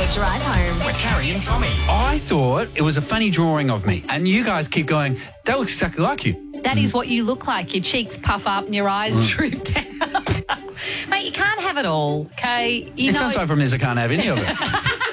Drive home. With Carrie and Tommy. I thought it was a funny drawing of me, and you guys keep going, that looks exactly like you. That is what you look like. Your cheeks puff up and your eyes droop down. Mate, you can't have it all, okay? It sounds like from this I can't have any of it.